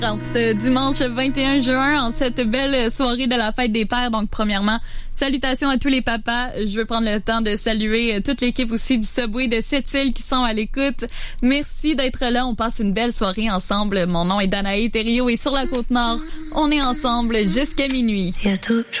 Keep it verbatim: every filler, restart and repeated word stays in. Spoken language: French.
En ce dimanche vingt et un juin, en cette belle soirée de la fête des pères. Donc, premièrement, salutations à tous les papas. Je veux prendre le temps de saluer toute l'équipe aussi du Subway de Sept-Îles qui sont à l'écoute. Merci d'être là. On passe une belle soirée ensemble. Mon nom est Danae Thériault et sur la Côte-Nord, on est ensemble jusqu'à minuit. Il y a toujours